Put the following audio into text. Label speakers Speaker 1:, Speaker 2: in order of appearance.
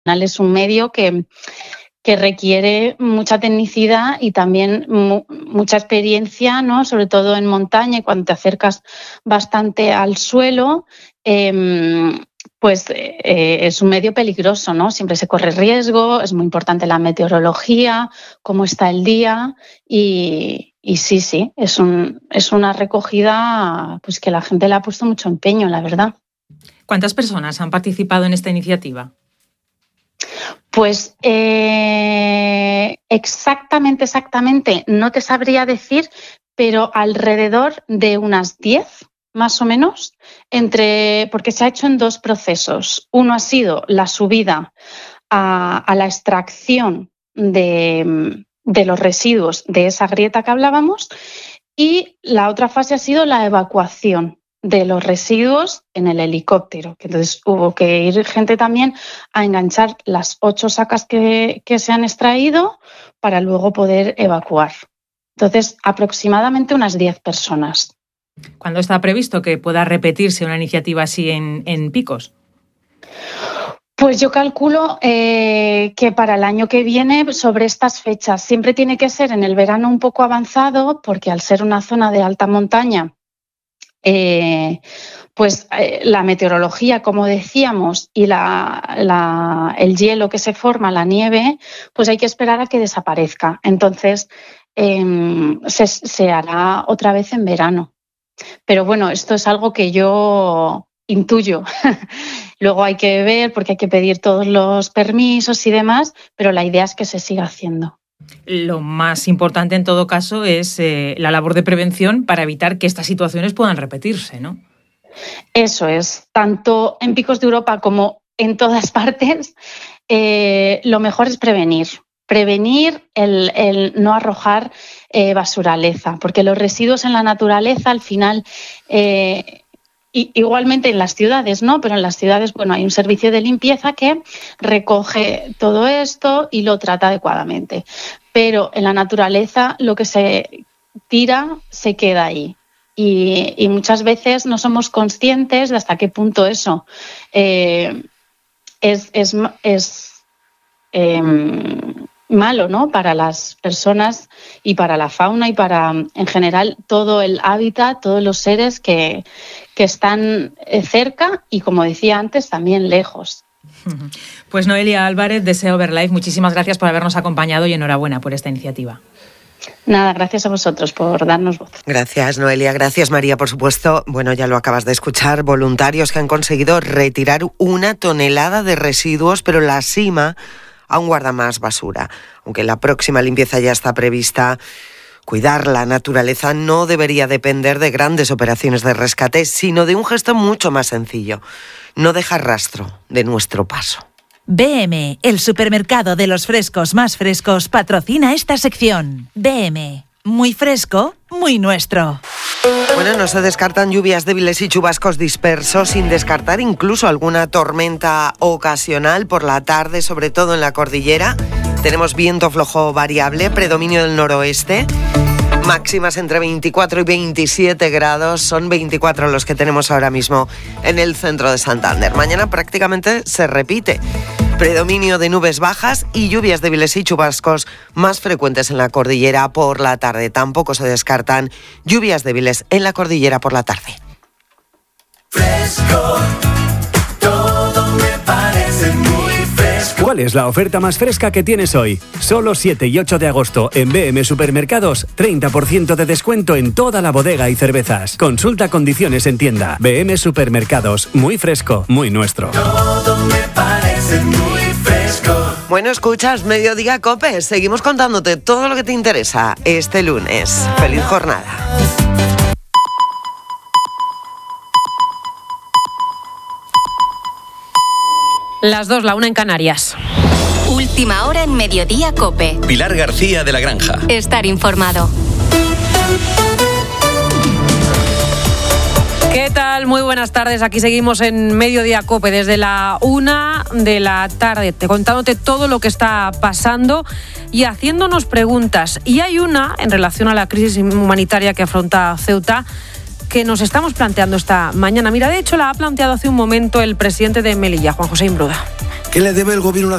Speaker 1: Es un medio que requiere mucha tecnicidad y también mucha experiencia, ¿no? Sobre todo en montaña, y cuando te acercas bastante al suelo, pues es un medio peligroso, ¿no? Siempre se corre riesgo, es muy importante la meteorología, cómo está el día y sí, es una recogida pues que la gente le ha puesto mucho empeño, la verdad.
Speaker 2: ¿Cuántas personas han participado en esta iniciativa?
Speaker 1: Pues exactamente, no te sabría decir, pero alrededor de unas 10, más o menos, porque se ha hecho en 2 procesos. Uno ha sido la subida a la extracción de los residuos de esa grieta que hablábamos, y la otra fase ha sido la evacuación de los residuos en el helicóptero, que entonces hubo que ir gente también a enganchar las 8 sacas que se han extraído para luego poder evacuar. Entonces, aproximadamente unas 10 personas.
Speaker 2: ¿Cuándo está previsto que pueda repetirse una iniciativa así en Picos?
Speaker 1: Pues yo calculo que para el año que viene, sobre estas fechas, siempre tiene que ser en el verano un poco avanzado, porque al ser una zona de alta montaña, pues la meteorología, como decíamos, y el hielo que se forma, la nieve, pues hay que esperar a que desaparezca. Entonces se hará otra vez en verano. Pero bueno, esto es algo que yo intuyo. Luego hay que ver, porque hay que pedir todos los permisos y demás, pero la idea es que se siga haciendo.
Speaker 2: Lo más importante en todo caso es la labor de prevención para evitar que estas situaciones puedan repetirse, ¿no?
Speaker 1: Eso es, tanto en Picos de Europa como en todas partes, lo mejor es prevenir el no arrojar basuraleza, porque los residuos en la naturaleza al final, igualmente en las ciudades, ¿no? Pero en las ciudades, bueno, hay un servicio de limpieza que recoge todo esto y lo trata adecuadamente. Pero en la naturaleza lo que se tira se queda ahí. Y muchas veces no somos conscientes de hasta qué punto eso es malo, ¿no? Para las personas y para la fauna y para, en general, todo el hábitat, todos los seres que están cerca y, como decía antes, también lejos.
Speaker 2: Pues Noelia Álvarez, de SEO Verlife, muchísimas gracias por habernos acompañado y enhorabuena por esta iniciativa.
Speaker 1: Nada, gracias a vosotros por darnos voz.
Speaker 3: Gracias, Noelia. Gracias, María, por supuesto. Bueno, ya lo acabas de escuchar, voluntarios que han conseguido retirar 1 tonelada de residuos, pero la Sima aún guarda más basura. Aunque la próxima limpieza ya está prevista, cuidar la naturaleza no debería depender de grandes operaciones de rescate, sino de un gesto mucho más sencillo: no dejar rastro de nuestro paso.
Speaker 4: BM, el supermercado de los frescos más frescos, patrocina esta sección. BM, muy fresco, muy nuestro.
Speaker 3: Bueno, no se descartan lluvias débiles y chubascos dispersos, sin descartar incluso alguna tormenta ocasional por la tarde, sobre todo en la cordillera. Tenemos viento flojo variable, predominio del noroeste. Máximas entre 24 y 27 grados, son 24 los que tenemos ahora mismo en el centro de Santander. Mañana prácticamente se repite. Predominio de nubes bajas y lluvias débiles y chubascos más frecuentes en la cordillera por la tarde. Tampoco se descartan lluvias débiles en la cordillera por la tarde.
Speaker 5: Fresco, todo me parece muy fresco.
Speaker 6: ¿Cuál es la oferta más fresca que tienes hoy? Solo 7 y 8 de agosto en BM Supermercados, 30% de descuento en toda la bodega y cervezas. Consulta condiciones en tienda. BM Supermercados, muy fresco, muy nuestro.
Speaker 5: Todo me parece muy fresco.
Speaker 3: Bueno, escuchas Mediodía COPE. Seguimos contándote todo lo que te interesa este lunes. ¡Feliz jornada!
Speaker 7: Las 2, la 1 en Canarias.
Speaker 8: Última hora en Mediodía COPE.
Speaker 9: Pilar García de la Granja.
Speaker 8: Estar informado.
Speaker 7: ¿Qué tal? Muy buenas tardes. Aquí seguimos en Mediodía COPE desde la 1 de la tarde, contándote todo lo que está pasando y haciéndonos preguntas. Y hay una en relación a la crisis humanitaria que afronta Ceuta que nos estamos planteando esta mañana. Mira, de hecho la ha planteado hace un momento el presidente de Melilla, Juan José Imbruda.
Speaker 10: ¿Qué le debe el gobierno